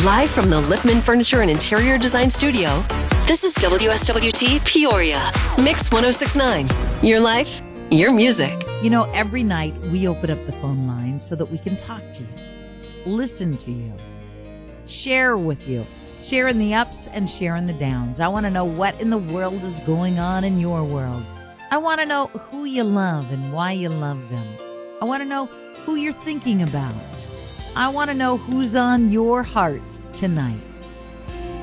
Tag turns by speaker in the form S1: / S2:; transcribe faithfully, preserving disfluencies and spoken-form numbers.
S1: Live from the Lipman Furniture and Interior Design Studio, this is W S W T Peoria, Mix one oh six point nine. Your life, your music.
S2: You know, every night we open up the phone line so that we can talk to you, listen to you, share with you, share in the ups and share in the downs. I want to know what in the world is going on in your world. I want to know who you love and why you love them. I want to know who you're thinking about. I want to know who's on your heart tonight.